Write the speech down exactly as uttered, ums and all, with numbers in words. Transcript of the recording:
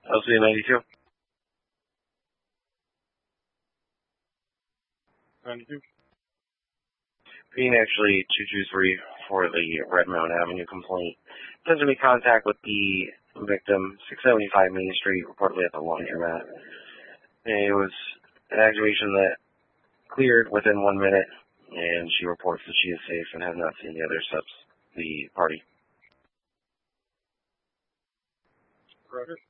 L C ninety-two. ninety-two. Being actually two two three for the Red Mountain Avenue complaint. Doesn't make contact with the victim, six seventy-five Main Street, reportedly at the laundromat. And it was an activation that cleared within one minute, and she reports that she is safe and has not seen the other steps, the party. Roger.